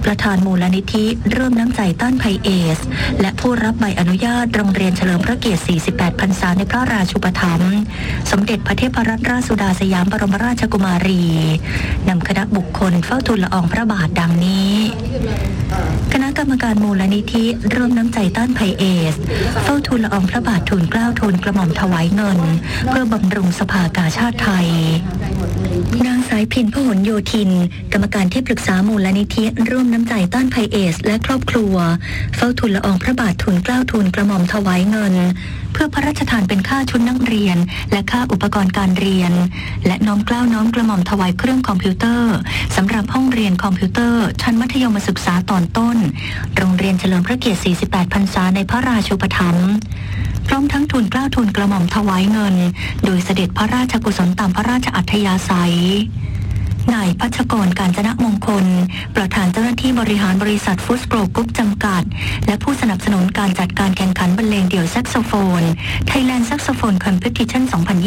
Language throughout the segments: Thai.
ประธานมูลนิธิร่วมน้ำใจต้านภัยเอดส์และผู้รับใบอนุญาตโรงเรียนเฉลิมพระเกียรติ 48 พรรษาในพระราชูปถัมภ์สมเด็จพระเทพรัตนราชสุดาสยามบรมราชกุมารีนำคณะบุคคลเฝ้าทูลละอองพระบาทดังนี้คณะกรรมการมูลนิธิร่วมน้ำใจต้านภัยเอดส์เฝ้าทูลละอองพระบาททูลเกล้าทูลกระหม่อมถวายเงินเพื่อบำรุงสภากาชาดไทยนางสายพินพหลโยธินกรรมการที่ปรึกษามูลนิธิร่วมน้ำใจต้านภัยเอดส์และครอบครัวเฝ้าทูลละอองพระบาททูลเกล้าทูลกระหม่อมถวายเงินเพื่อพระราชทานเป็นค่าชุดนักเรียนและค่าอุปกรณ์การเรียนและน้อมเกล้าน้อมกระหม่อมถวายเครื่องคอมพิวเตอร์สำหรับห้องเรียนคอมพิวเตอร์ชั้นมัธยมศึกษาตอนต้นโรงเรียนเฉลิมพระเกียรติ 48 พรรษาในพระราชูปถัมภ์พร้อมทั้งทูลเกล้าทูลกระหม่อมถวายเงินโดยเสด็จพระราชกุศลตามพระราชอัธยาศัยนายพัชกร กาญจนมงคลประธานเจ้าหน้าที่บริหารบริษัทฟุตโปรกรุ๊ปจำกัดและผู้สนับสนุนการจัดการแข่งขันบรรเลงเดี่ยวแซกโซโฟน Thailand Saxophone Competition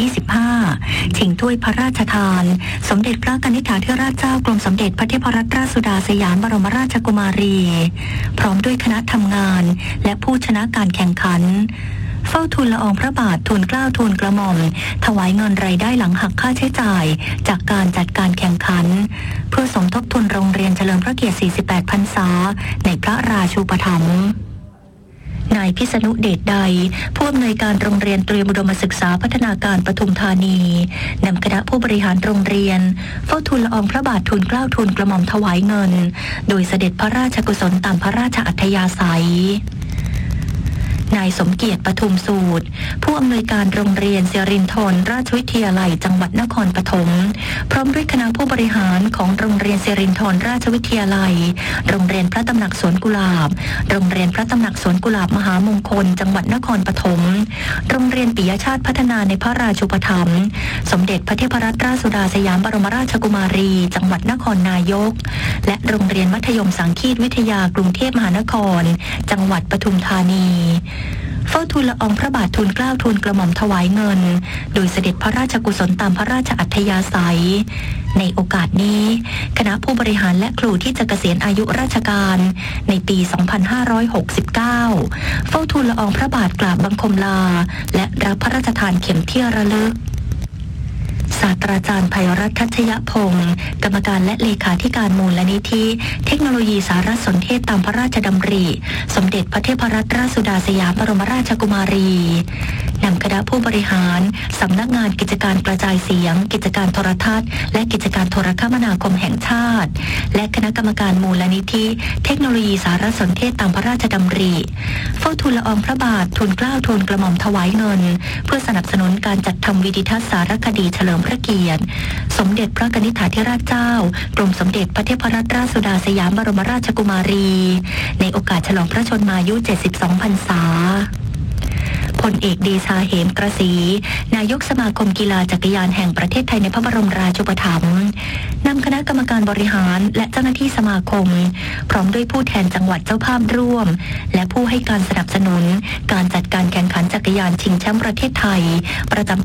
2025 ชิงถ้วยพระราชทานสมเด็จพระกนิษฐาธิราชเจ้ากรมสมเด็จพระเทพรัตนราชสุดาสยามบรมราชกุมารีพร้อมด้วยคณะทำงานและผู้ชนะการแข่งขันเฝ้าทูลละอองพระบาททูลเกล้าทูลกระหม่อมถวายเงินรายได้หลังหักค่าใช้จ่ายจากการจัดการแข่งขันเพื่อสมทบทุนโรงเรียนเฉลิมพระเกียรติ 48 พรรษาในพระราชูปถัมภ์นายพิษณุเดชใดผู้อำนวยการโรงเรียนเตรียมอุดมศึกษาพัฒนาการปทุมธานีนำคณะผู้บริหารโรงเรียนเฝ้าทูลละอองพระบาททูลเกล้าทูลกระหม่อมถวายเงินโดยเสด็จพระราชกุศลตามพระราชอัธยาศัยนายสมเกียรติปทุมสูตรผู้อำนวยการโรงเรียนศิรินธรราชวิทยาลัยจังหวัดนครปฐมพร้อมด้วยคณะผู้บริหารของโรงเรียนศิรินธรราชวิทยาลัยโรงเรียนพระตำหนักสวนกุหลาบโรงเรียนพระตำหนักสวนกุหลาบมหามงคลจังหวัดนครปฐมโรงเรียนปิยชาติพัฒนาในพระราชูปถัมภ์สมเด็จพระเทพรัตนราชสุดาสยามบรมราชกุมารีจังหวัดนครนายกและโรงเรียนมัธยมสังคีตวิทยากรุงเทพมหานครจังหวัดปทุมธานีเฝ้าทูลละอองพระบาททูลเกล้าทูลกระหม่อมถวายเงินโดยเสด็จพระราชกุศลตามพระราชอัธยาศัยในโอกาสนี้คณะผู้บริหารและครูที่จะเกษียณอายุราชการในปี 2569 เฝ้าทูลละอองพระบาทกราบบังคมลาและรับพระราชทานเข็มเที่ยวระลึกศาสตราจารย์ไพรัตน์ทัชยพงศ์กรรมการและเลขาธิการมูลนิธิเทคโนโลยีสารสนเทศตามพระราชดำริสมเด็จพระเทพรัตนราชสุดาสยามบรมราชกุมารีนำคณะผู้บริหารสำนักงานกิจการกระจายเสียงกิจการโทรทัศน์และกิจการโทรคมนาคมแห่งชาติและคณะกรรมการมูลนิธิเทคโนโลยีสารสนเทศตามพระราชดำริเฝ้าทูลละอองพระบาททูลเกล้าทูลกระหม่อมถวายเงินเพื่อสนับสนุนการจัดทำวิดิทัศน์สารคดีเฉลิมพระเกียรติสมเด็จพระกนิษฐาธิราชเจ้ากรมสมเด็จพระเทพรัตนราชสุดาสยามบรมราชกุมารีในโอกาสฉลองพระชนมายุ 72 พรรษาพลเอกเดชาเหมกระศรีนายกสมาคมกีฬาจักรยานแห่งประเทศไทยในพระบรมราชูปถัมภ์นำคณะกรรมการบริหารและเจ้าหน้าที่สมาคมพร้อมด้วยผู้แทนจังหวัดเจ้าภาพร่วมและผู้ให้การสนับสนุนการจัดการแข่งขันจักรยานชิงแชมป์ประเทศไทยประจำปี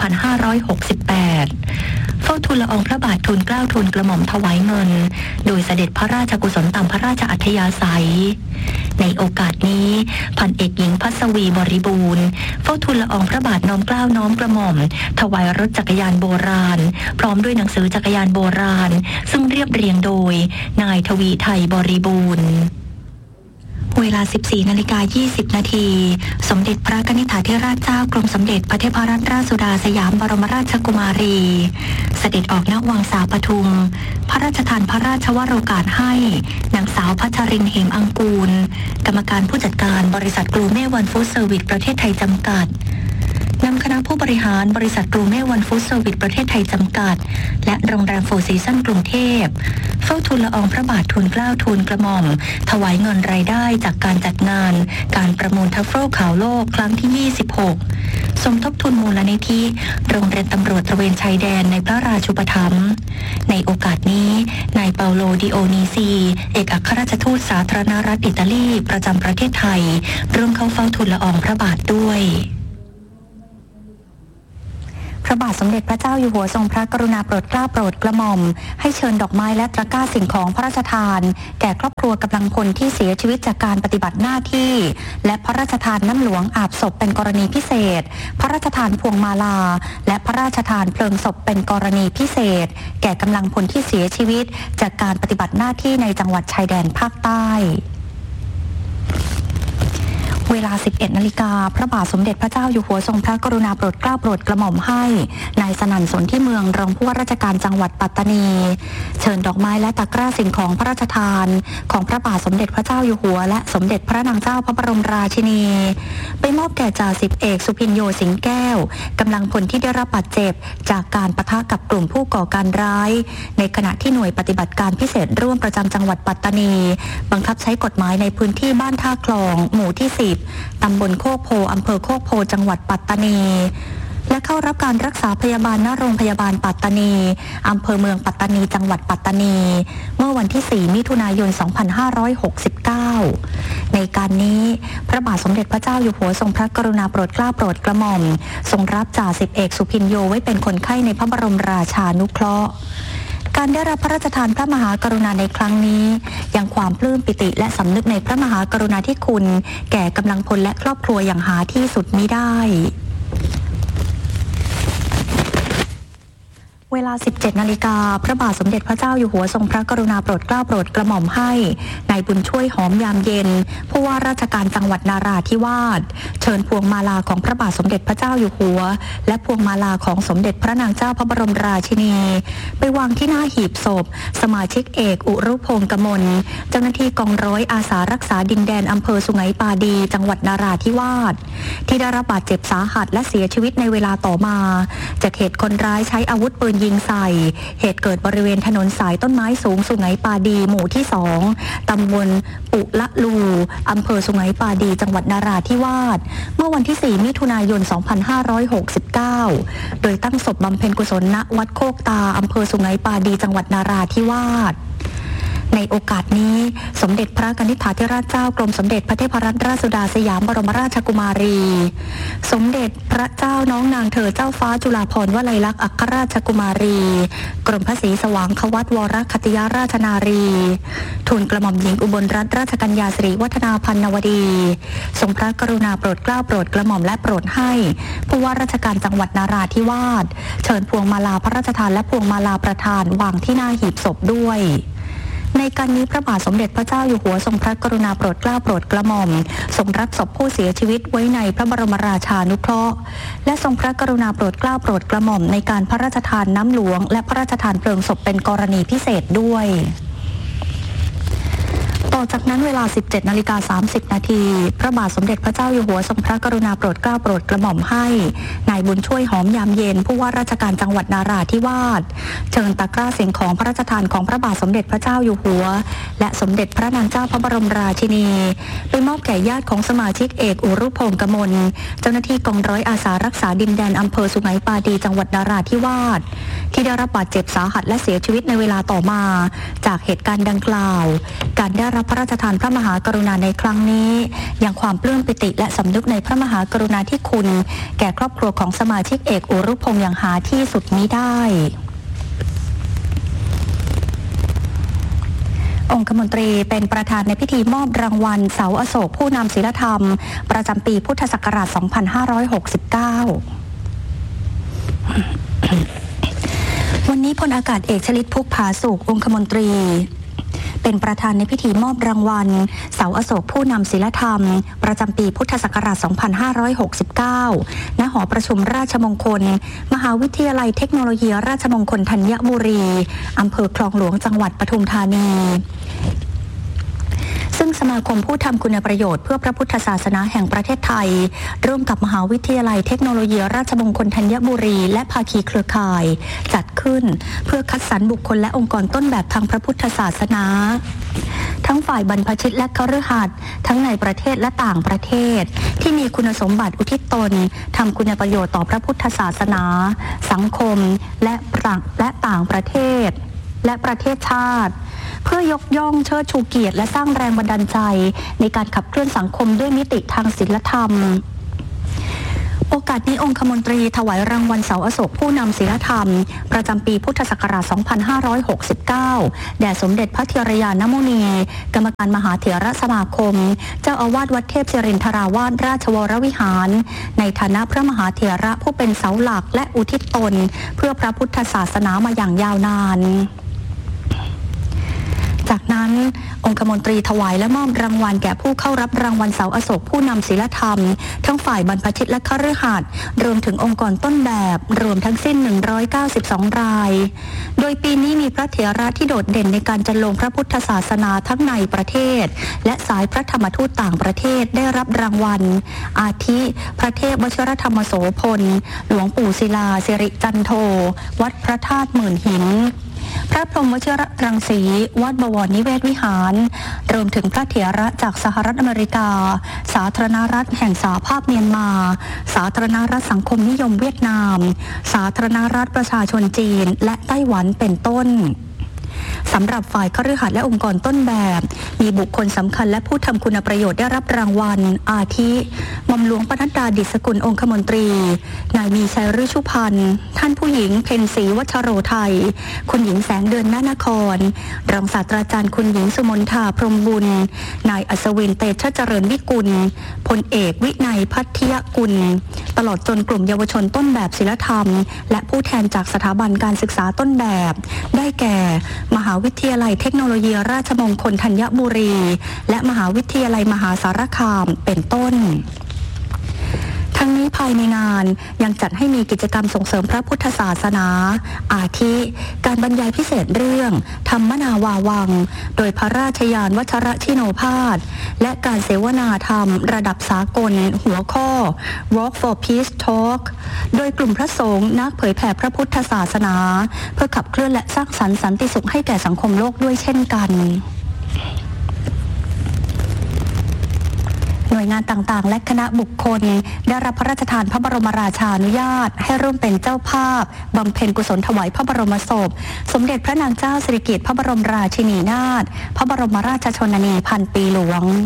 2568 เฝ้าทูลละอองพระบาททูลเกล้าทูลกระหม่อมถวายเงินโดยเสด็จพระราชกุศลตามพระราชอัธยาศัยในโอกาสนี้พันเอกหญิงพัสวีบริบูรณ์เฝ้าทูลละอองพระบาทน้อมเกล้าน้อมกระหม่อมถวายรถจักรยานโบราณพร้อมด้วยหนังสือจักรยานโบราณซึ่งเรียบเรียงโดยนายทวีไทยบริบูรณ์เวลา 14:20 น.สมเด็จพระกนิษฐาธิราชเจ้ากรมสมเด็จพระเทพรัตนราชสุดาสยามบรมราชกุมารีเสด็จออกณวังสาปทุมพระราชทานพระราชวโรกาสให้นางสาวพัชรินทร์ เหมอังกูลกรรมการผู้จัดการบริษัทกรูเม่วันฟู้ดเซอร์วิสประเทศไทยจำกัดนำคณะผู้บริหารบริษัทกรูเม่วันฟู้ดเซอร์วิสประเทศไทยจำกัดและโรงแรมโฟร์ซีซั่นกรุงเทพเฝ้าทูลละอองพระบาททูลเกล้าทูลกระหม่อมถวายเงินรายได้จากการจัดงานการประมูลทัฟเฟิลข่าวโลกครั้งที่ 26 สมทบทุนมูลนิธิโรงเรียนตำรวจตระเวนชายแดนในพระราชูปถัมภ์ในโอกาสนี้นายเปาโลดิโอนีซีเอกอัครราชทูตสาธารณรัฐอิตาลีประจำประเทศไทยร่วมเข้าเฝ้าทูลละอองพระบาทด้วยพระบาทสมเด็จพระเจ้าอยู่หัวทรงพระกรุณาโปรดเกล้าโปรดกระหม่อมให้เชิญดอกไม้และตะกร้าสิ่งของพระราชทานแก่ครอบครัวกำลังพลที่เสียชีวิตจากการปฏิบัติหน้าที่และพระราชทานน้ำหลวงอาบศพเป็นกรณีพิเศษพระราชทานพวงมาลาและพระราชทานเพลิงศพเป็นกรณีพิเศษแก่กำลังพลที่เสียชีวิตจากการปฏิบัติหน้าที่ในจังหวัดชายแดนภาคใต้เวลา 11 นาฬิกาพระบาทสมเด็จพระเจ้าอยู่หัวทรงพระกรุณาโปรดเกล้าโปรดกระหม่อมให้นายสนั่นสนธิเมืองรองผู้ว่าราชการจังหวัดปัตตานีเชิญดอกไม้และตะกร้าสิ่งของพระราชทานของพระบาทสมเด็จพระเจ้าอยู่หัวและสมเด็จพระนางเจ้าพระบรมราชินีไปมอบแก่จ่าสิบเอกสุพินโยสิงแก้วกำลังพลที่ได้รับบาดเจ็บจากการปะทะกับกลุ่มผู้ก่อการร้ายในขณะที่หน่วยปฏิบัติการพิเศษร่วมประจำจังหวัดปัตตานีบังคับใช้กฎหมายในพื้นที่บ้านท่าคลองหมู่ที่ 10ตำบลโคกโพอำเภอโคกโพจังหวัดปัตตานีและเข้ารับการรักษาพยาบาลณโรงพยาบาลปัตตานีอำเภอเมืองปัตตานีจังหวัดปัตตานีเมื่อวันที่ 4 มิถุนายน 2569 ในการนี้พระบาทสมเด็จพระเจ้าอยู่หัวทรงพระกรุณาโปรดเกล้าโปรดกระหม่อมทรงรับจ่าสิบเอกสุพินโยไว้เป็นคนไข้ในพระบรมราชานุเคราะห์การได้รับพระราชทานพระมหากรุณาในครั้งนี้ยังความปลื้มปิติและสำนึกในพระมหากรุณาธิคุณแก่กำลังพลและครอบครัวอย่างหาที่สุดมิได้เวลา 17 นาฬิกาพระบาทสมเด็จพระเจ้าอยู่หัวทรงพระกรุณาโปรดเกล้าโปรดกระหม่อมให้นายบุญช่วยหอมยามเย็นผู้ว่าราชการจังหวัดนาราธิวาสเชิญพวงมาลาของพระบาทสมเด็จพระเจ้าอยู่หัวและพวงมาลาของสมเด็จพระนางเจ้าพระบรมราชินีไปวางที่หน้าหีบศพสมาชิกเอกอุรุพงษ์กมลเจ้าหน้าที่กองร้อยอาสารักษาดินแดนอำเภอสุไหงปาดีจังหวัดนาราธิวาสที่ได้รับบาดเจ็บสาหัสและเสียชีวิตในเวลาต่อมาจากเหตุคนร้ายใช้อาวุธปืนยิงใส่เหตุเกิดบริเวณถนนสายต้นไม้สูงสุไหงปาดีหมู่ที่ 2ตำบลปุละลูอำเภอสุไหงปาดีจังหวัดนาราธิวาสเมื่อวันที่ 4 มิถุนายน 2569 โดยตั้งศพบำเพ็ญกุศลณวัดโคกตาอำเภอสุไหงปาดีจังหวัดนาราธิวาสในโอกาสนี้สมเด็จพระกนิษฐาธิราชเจ้ากรมสมเด็จพระเทพรัตนราชสุดาสยามบรมราชกุมารีสมเด็จพระเจ้าน้องนางเธอเจ้าฟ้าจุฬาภรณ์วลัยลักษณ์อัครราชกุมารีกรมพระศรีสว่างควัตวรคัตยราชนารีทูลกระหม่อมหญิงอุบลรัตนราชกัญญาสิริวัฒนาพันนวดีทรงพระกรุณาโปรดเกล้าโปรดกระหม่อมและโปรดให้ผู้ว่าราชการจังหวัดนาราธิวาสเชิญพวงมาลาพระราชทานและพวงมาลาประทานวางที่หน้าหีบศพด้วยในการนี้พระบาทสมเด็จพระเจ้าอยู่หัวทรงพระกรุณาโปรดเกล้าโปรดกระหม่อมทรงรับศพผู้เสียชีวิตไว้ในพระบรมราชานุเคราะห์และทรงพระกรุณาโปรดเกล้าโปรดกระหม่อมในการพระราชทานน้ำหลวงและพระราชทานเพลิงศพเป็นกรณีพิเศษด้วยต่อจากนั้นเวลา 17:30 นาทีพระบาทสมเด็จพระเจ้าอยู่หัวทรงพระกรุณาโปรดเกล้าโปรดกระหม่อมให้นายบุญช่วยหอมยามเย็นผู้ว่าราชการจังหวัดนาราธิวาสเชิญตะกร้าสิ่งของพระราชทานของพระบาทสมเด็จพระเจ้าอยู่หัวและสมเด็จพระนางเจ้าพระบรมราชินีไปมอบแก่ญาติของสมาชิกเอกอุรุพงษ์กมลเจ้าหน้าที่กองร้อยอาสารักษาดินแดนอำเภอสุไหงปาดีจังหวัดนาราธิวาสที่ได้รับบาดเจ็บสาหัสและเสียชีวิตในเวลาต่อมาจากเหตุการณ์ดังกล่าวการได้รับพระราชทานพระมหากรุณาในครั้งนี้ยังความปลื้มปิติและสำนึกในพระมหากรุณาธิคุณแก่ครอบครัวของสมาชิกเอกอุรุพงษ์อย่างหาที่สุดมิได้องคมนตรีเป็นประธานในพิธีมอบรางวัลเสาอโศกผู้นำศีลธรรมประจำปีพุทธศักราช 2569 วันนี้พลอากาศเอกชลิต พุกผาสุกองคมนตรีเป็นประธานในพิธีมอบรางวัลเสาอโศกผู้นำศีลธรรมประจำปีพุทธศักราช 2569 ณ หอประชุมราชมงคลมหาวิทยาลัยเทคโนโลยีราชมงคลธัญบุรีอำเภอคลองหลวงจังหวัดปทุมธานีซึ่งสมาคมผู้ทำคุณประโยชน์เพื่อพระพุทธศาสนาแห่งประเทศไทยร่วมกับมหาวิทยาลัยเทคโนโลยีราชมงคลธัญบุรีและภาคีเครือข่ายจัดขึ้นเพื่อคัดสรรบุคคลและองค์กรต้นแบบทางพระพุทธศาสนาทั้งฝ่ายบรรพชิตและคฤหัสถ์ทั้งในประเทศและต่างประเทศที่มีคุณสมบัติอุทิศตนทำคุณประโยชน์ต่อพระพุทธศาสนาสังคมและต่างประเทศและประเทศชาติเพื่อยกย่องเชิดชูเกียรติและสร้างแรงบันดาลใจในการขับเคลื่อนสังคมด้วยมิติทางศีลธรรมโอกาสนี้องคมนตรีถวายรางวัลเสาอโศกผู้นำศีลธรรมประจำปีพุทธศักราช 2569 แด่สมเด็จพระเทรยานมุนีกรรมการมหาเถรสมาคมเจ้าอาวาสวัดเทพศิรินทราวาสราชวรวิหารในฐานะพระมหาเถระผู้เป็นเสาหลักและอุทิศตนเพื่อพระพุทธศาสนามาอย่างยาวนานจากนั้นองคมนตรีถวายและมอบรางวัลแก่ผู้เข้ารับรางวัลเสาอโศกผู้นำศีลธรรมทั้งฝ่ายบรรพชิตและคฤหัสถ์รวมถึงองค์กรต้นแบบรวมทั้งสิ้น192รายโดยปีนี้มีพระเถระที่โดดเด่นในการจันลงพระพุทธศาสนาทั้งในประเทศและสายพระธรรมทูตต่างประเทศได้รับรางวัลอาทิพระเทพวชิรธรรมโสพลหลวงปู่ศิลาสิริจันโทวัดพระธาตุหมื่นหินพระพรหมวชิรรังสีวัดบวรนิเวศวิหารรวมถึงพระเถระจากสหรัฐอเมริกาสาธารณรัฐแห่งสหภาพเมียนมาสาธารณรัฐสังคมนิยมเวียดนามสาธารณรัฐประชาชนจีนและไต้หวันเป็นต้นสำหรับฝ่ายคฤหัสถ์และองค์กรต้นแบบมีบุคคลสำคัญและผู้ทำคุณประโยชน์ได้รับรางวัลอาทิหม่อมหลวงปนัดดาดิษฐกุลองคมนตรีนายมีชัยฤชุพันธ์ท่านผู้หญิงเพ็ญศรีวัชโรไทยคุณหญิงแสงเดือนนครรองศาสตราจารย์คุณหญิงสุมนทาพรหมบุญนายอัศวินเตชะเจริญวิกุลพลเอกวินัยพัทยกุลตลอดจนกลุ่มเยาวชนต้นแบบศีลธรรมและผู้แทนจากสถาบันการศึกษาต้นแบบได้แก่มหาวิทยาลัยเทคโนโลยีราชมงคลธัญบุรีและมหาวิทยาลัยมหาสารคามเป็นต้นทั้งนี้ภายในงานยังจัดให้มีกิจกรรมส่งเสริมพระพุทธศาสนาอาทิการบรรยายพิเศษเรื่องธรรมนาวาวังโดยพระราชยานวัชรชิโนภาสและการเสวนาธรรมระดับสากลหัวข้อ Walk for Peace Talk โดยกลุ่มพระสงฆ์นักเผยแผ่พระพุทธศาสนาเพื่อขับเคลื่อนและสร้างสรรค์สันติสุขให้แก่สังคมโลกด้วยเช่นกันหน่วยงานต่างๆและคณะบุคคลได้รับพระราชทานพระบรมราชานุญาตให้ร่วมเป็นเจ้าภาพบำเพ็ญกุศลถวายพระบรมศพสมเด็จพระนางเจ้าสิริกิติ์พระบรมราชินีนาถพระบรมราชชนนีพันปีหลวง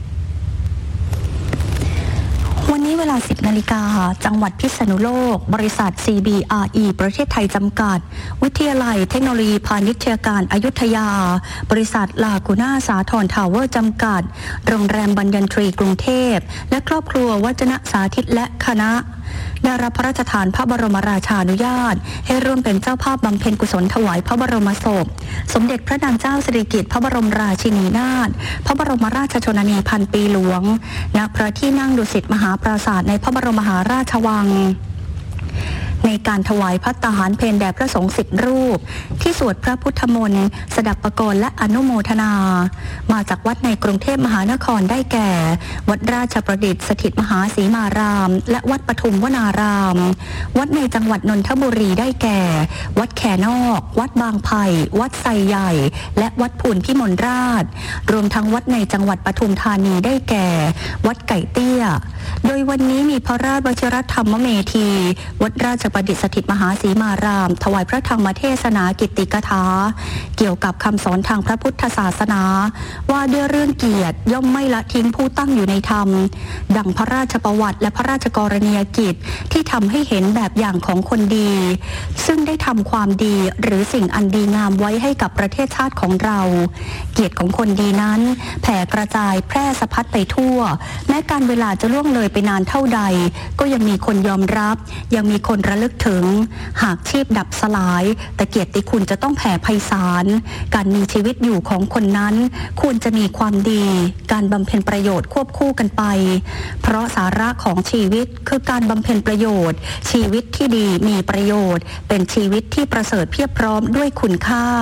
วันนี้เวลา 10 นาฬิกาจังหวัดพิษณุโลกบริษัท CBRE ประเทศไทยจำกัดวิทยาลัยเทคโนโลยีพาณิชยการอยุธยาบริษัทลากูน่าสาทรทาวเวอร์จำกัดโรงแรมบรรยันทรีกรุงเทพและครอบครัววัจนะสาธิตและคณะได้รับพระราชทานพระบรมราชานุญาตให้ร่วมเป็นเจ้าภาพบำเพ็ญกุศลถวายพระบรมศพสมเด็จพระนางเจ้าสิริกิติ์พระบรมราชินีนาถพระบรมราชชนนีพันปีหลวงณพระที่นั่งดุสิตมหาปราสาทในพระบรมมหาราชวังในการถวายภัตตาหารเพลแด่พระสงฆ์10 รูปที่สวดพระพุทธมนต์สดับประกรณ์และอนุโมทนามาจากวัดในกรุงเทพมหานครได้แก่วัดราชประดิษฐ์สถิตมหาสีมารามและวัดปทุมวนารามวัดในจังหวัดนนทบุรีได้แก่วัดแคนอกวัดบางไผ่วัดไซใหญ่และวัดพูนพิมลราชรวมทั้งวัดในจังหวัดปทุมธานีได้แก่วัดไก่เตี้ยโดยวันนี้มีพระราชวชิรธรรมเมธีวัดราชประดิษฐ์สถิตมหาสีมารามถวายพระธรรมเทศนากิตติกถาเกี่ยวกับคำสอนทางพระพุทธศาสนาว่าด้วยเรื่องเกียรติย่อมไม่ละทิ้งผู้ตั้งอยู่ในธรรมดังพระราชประวัติและพระราชกรณียกิจที่ทำให้เห็นแบบอย่างของคนดีซึ่งได้ทำความดีหรือสิ่งอันดีงามไว้ให้กับประเทศชาติของเราเกียรติของคนดีนั้นแผ่กระจายแพร่สะพัดไปทั่วแม้การเวลาจะล่วงเลยไปนานเท่าใดก็ยังมีคนยอมรับยังมีคนระลึกถึงหากชีพดับสลายแต่เกียรติคุณจะต้องแผ่ไพศาลการมีชีวิตอยู่ของคนนั้นควรจะมีความดีการบำเพ็ญประโยชน์ควบคู่กันไปเพราะสาระของชีวิตคือการบำเพ็ญประโยชน์ชีวิตที่ดีมีประโยชน์เป็นชีวิตที่ประเสริฐเพียบพร้อมด้วยคุณค่า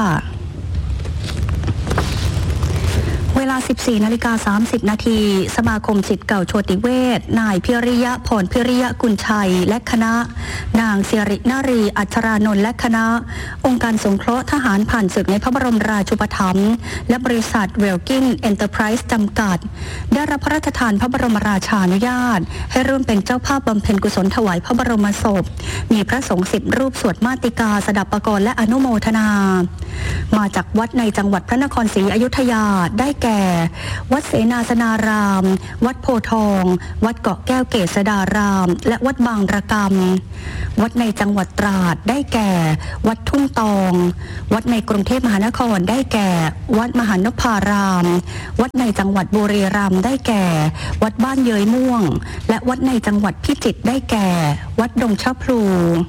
เวลา 14:30 นาทีสมาคมศิษย์เก่าโชติเวชนายพิริยะพรพิริยะกุลชัยและคณะนางสิรินารีอัชรานนท์และคณะองค์การสงเคราะห์ทหารผ่านศึกในพระบรมราชูปถัมภ์และบริษัทเวลกินเอ็นเตอร์ไพรส์จำกัดได้รับพระราชทานพระบรมราชานุญาตให้ร่วมเป็นเจ้าภาพบำเพ็ญกุศลถวายพระบรมศพมีพระสงฆ์10 รูปสวดมาติกาสดับประกรณ์และอนุโมทนามาจากวัดในจังหวัดพระนครศรีอยุธยาได้แก่วัดเสนาสนารามวัดโพธิ์ทองวัดเกาะแก้วเกษดารามและวัดบางระกำวัดในจังหวัดตราดได้แก่วัดทุ่งตองวัดในกรุงเทพมหานครได้แก่วัดมหานพารามวัดในจังหวัดบุรีรัมย์ได้แก่วัดบ้านเย้ยม่วงและวัดในจังหวัดพิจิตรได้แก่วัดดงชะพลู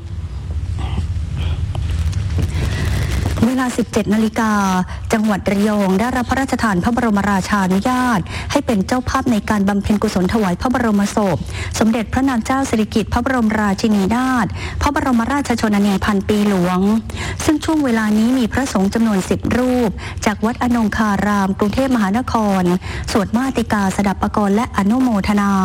เวลา 17 นาฬิกาจังหวัดระยองได้รับพระราชทานพระบรมราชานุญาตให้เป็นเจ้าภาพในการบำเพ็ญกุศลถวายพระบรมศพสมเด็จพระนางเจ้าสิริกิติ์พระบรมราชินีนาถพระบรมราชชนนีพันปีหลวงซึ่งช่วงเวลานี้มีพระสงฆ์จำนวน10รูปจากวัดอนงคารามกรุงเทพมหานครสวดมาติกาสดับปกรณ์และอนุโมทนา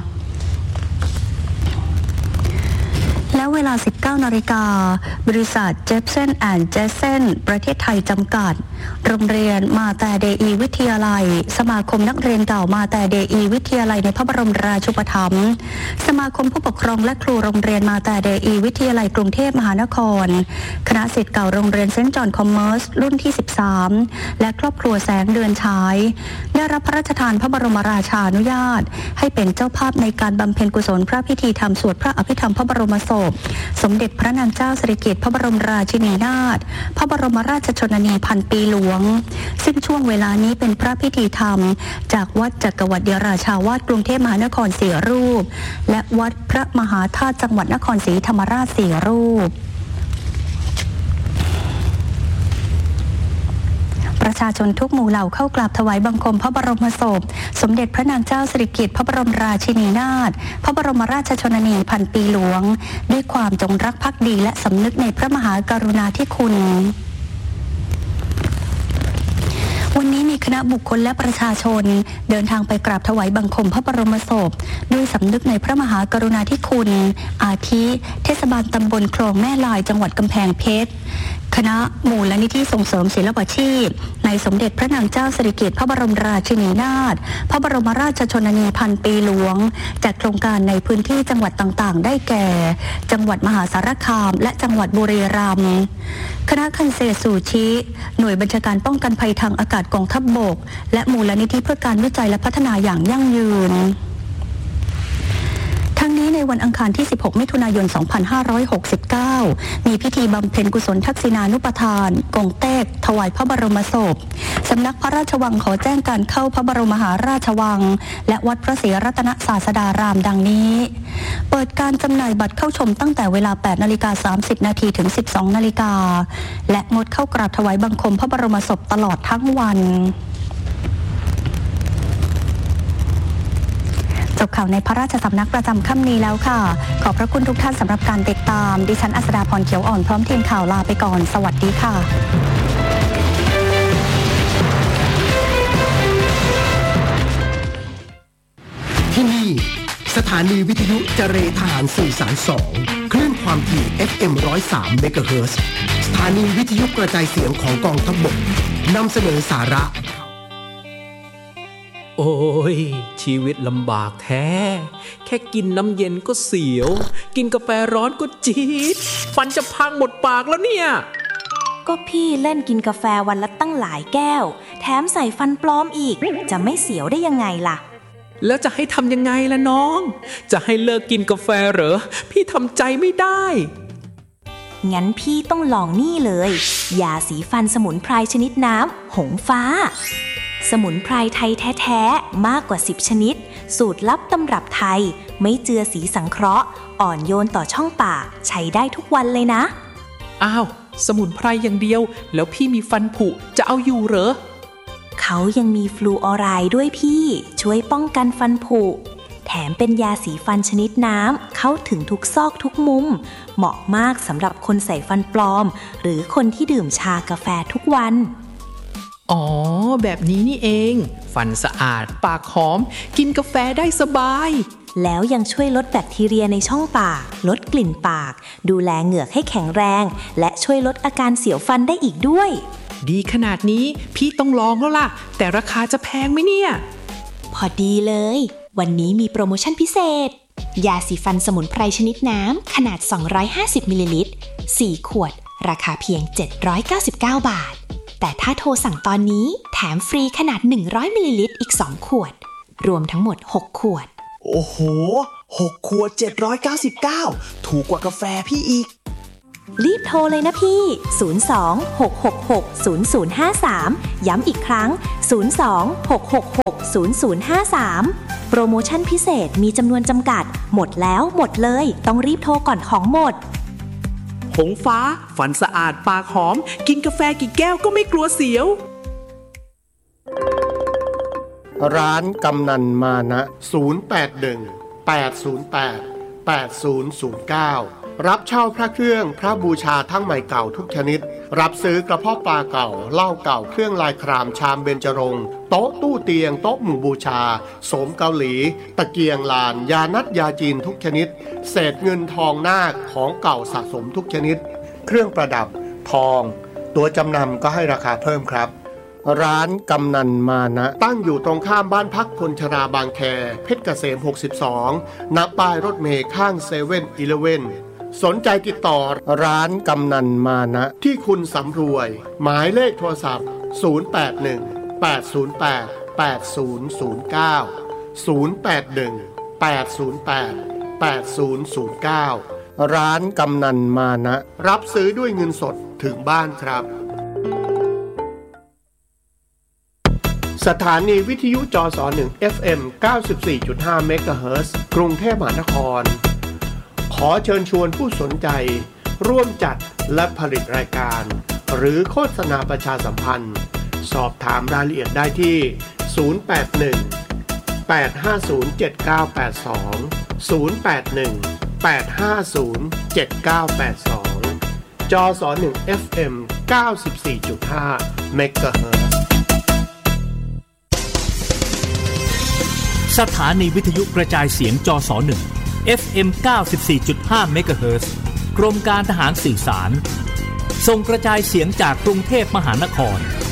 แล้วเวลา 19 นาฬิกาบริษัทเจฟเซนแอนด์เจฟเซนประเทศไทยจำกัดโรงเรียนมาแต่เดอีวิทยาลัยสมาคมนักเรียนเก่ามาแต่เดอีวิทยาลัยในพระบรมราชูปถัมภ์สมาคมผู้ปกครองและครูโรงเรียนมาแต่เดอีวิทยาลัยกรุงเทพมหานครคณะศิษย์เก่าโรงเรียนเซนต์จอห์นคอมเมอร์สรุ่นที่13และครอบครัวแสงเดือนฉายได้รับพระราชทานพระบรมราชานุญาตให้เป็นเจ้าภาพในการบำเพ็ญกุศลพระพิธีธรรมสวดพระอภิธรรมพระบรมศพสมเด็จพระนางเจ้าสิริกิติ์พระบรมราชินีนาถพระบรมราชชนนีพันปีหลวงซึ่งช่วงเวลานี้เป็นพระพิธีธรรมจากวัดจักรวรรดิราชาวาสกรุงเทพมหานคร4รูปและวัดพระมหาธาตุจังหวัดนครศรีธรรมราช4รูปประชาชนทุกหมู่เหล่าเข้ากราบถวายบังคมพระบรมศพสมเด็จพระนางเจ้าสิริกิติ์พระบรมราชินีนาถพระบรมราชชนนีพันปีหลวงด้วยความจงรักภักดีและสำนึกในพระมหากรุณาธิคุณวันนี้มีคณะบุคคลและประชาชนเดินทางไปกราบถวายบังคมพระบรมศพด้วยสำนึกในพระมหากรุณาธิคุณอาทิเทศบาลตำบลคลองแม่ลายจังหวัดกำแพงเพชรคณะมูลนิธิส่งเสริมศิลปาชีพในสมเด็จพระนางเจ้าสิริกิติ์พระบรมราชินีนาถพระบรมราชชนนีพันปีหลวงจากโครงการในพื้นที่จังหวัดต่างๆได้แก่จังหวัดมหาสารคามและจังหวัดบุรีรัมย์คณะคันเซซูชิหน่วยบัญชาการป้องกันภัยทางอากาศกองทัพบกและมูลนิธิเพื่อการวิจัยและพัฒนาอย่างยั่งยืนทั้งนี้ในวันอังคารที่ 16 มิถุนายน 2569 มีพิธีบำเพ็ญกุศลทักษิณานุปทานกงเต็กถวายพระบรมศพสำนักพระราชวังขอแจ้งการเข้าพระบรมมหาราชวังและวัดพระศรีรัตนศาสดารามดังนี้เปิดการจำหน่ายบัตรเข้าชมตั้งแต่เวลา 8:30 น.ถึง 12:00 น.และงดเข้ากราบถวายบังคมพระบรมศพตลอดทั้งวันจบข่าวในพระราชสำนักประจำค่ำนี้แล้วค่ะขอบพระคุณทุกท่านสำหรับการติดตามดิฉันอัศดาพรเขียวอ่อนพร้อมทีมข่าวลาไปก่อนสวัสดีค่ะที่นี่สถานีวิทยุเจรทหารสื่อสาร2คลื่นความถี่ FM 103 เมกะเฮิรตซ์สถานีวิทยุกระจายเสียงของกองทัพบกนำเสนอสาระโอ้ยชีวิตลำบากแท้แค่กินน้ำเย็นก็เสียวกินกาแฟร้อนก็จี๊ดฟันจะพังหมดปากแล้วเนี่ยก็พี่เล่นกินกาแฟวันละตั้งหลายแก้วแถมใส่ฟันปลอมอีกจะไม่เสียวได้ยังไงล่ะแล้วจะให้ทำยังไงล่ะน้องจะให้เลิกกินกาแฟเหรอพี่ทำใจไม่ได้งั้นพี่ต้องลองนี่เลยยาสีฟันสมุนไพรชนิดน้ำหงฟ้าสมุนไพรไทยแท้ๆมากกว่า10ชนิดสูตรลับตำรับไทยไม่เจือสีสังเคราะห์อ่อนโยนต่อช่องปากใช้ได้ทุกวันเลยนะอ้าวสมุนไพรอย่างเดียวแล้วพี่มีฟันผุจะเอาอยู่เหรอเขายังมีฟลูออไรด์ด้วยพี่ช่วยป้องกันฟันผุแถมเป็นยาสีฟันชนิดน้ำเข้าถึงทุกซอกทุกมุมเหมาะมากสำหรับคนใส่ฟันปลอมหรือคนที่ดื่มชากาแฟทุกวันอ๋อแบบนี้นี่เองฟันสะอาดปากหอมกินกาแฟได้สบายแล้วยังช่วยลดแบคทีเรียในช่องปากลดกลิ่นปากดูแลเหงือกให้แข็งแรงและช่วยลดอาการเสียวฟันได้อีกด้วยดีขนาดนี้พี่ต้องลองแล้วล่ะแต่ราคาจะแพงไหมเนี่ยพอดีเลยวันนี้มีโปรโมชั่นพิเศษยาสีฟันสมุนไพรชนิดน้ำขนาด250มิลลิลิตร4ขวดราคาเพียง799 บาทแต่ถ้าโทรสั่งตอนนี้แถมฟรีขนาด100มิลลิลิตรอีก2ขวดรวมทั้งหมด6ขวดโอ้โห6ขวด799ถูกกว่ากาแฟพี่อีกรีบโทรเลยนะพี่02-666-0053ย้ำอีกครั้ง02-666-0053โปรโมชั่นพิเศษมีจำนวนจำกัดหมดแล้วหมดเลยต้องรีบโทรก่อนของหมดหงฟ้าฟันสะอาดปากหอมกินกาแฟกี่แก้วก็ไม่กลัวเสียวร้านกำนันมานะ081-808-8009รับเช่าพระเครื่องพระบูชาทั้งใหม่เก่าทุกชนิดรับซื้อกระเพาะปลาเก่าเหล้าเก่าเครื่องลายครามชามเบญจรงค์โต๊ะตู้เตียงโต๊ะหมู่บูชาโสมเกาหลีตะเกียงลานยานัดยาจีนทุกชนิดเศษเงินทองนาคของเก่าสะสมทุกชนิดเครื่องประดับทองตัวจำนำก็ให้ราคาเพิ่มครับร้านกำนันมานะตั้งอยู่ตรงข้ามบ้านพักคนชราบางแคเพชรเกษม62ณป้ายรถเมล์ข้าง7-Elevenสนใจติดต่อร้านกำนันมานะที่คุณสำรวยหมายเลขโทรศัพท์081-808-8009 ร้านกำนันมานะรับซื้อด้วยเงินสดถึงบ้านครับสถานีวิทยุจส1 FM 94.5 เมกะเฮิรตซ์กรุงเทพมหานครขอเชิญชวนผู้สนใจร่วมจัดและผลิตรายการหรือโฆษณาประชาสัมพันธ์สอบถามรายละเอียดได้ที่081-850-7982 จส1 FM 94.5 เมกะเฮิรตซ์สถานีวิทยุกระจายเสียงจส1 FM 94.5 เมกะเฮิรตซ์กรมการทหารสื่อสารส่งกระจายเสียงจากกรุงเทพมหานคร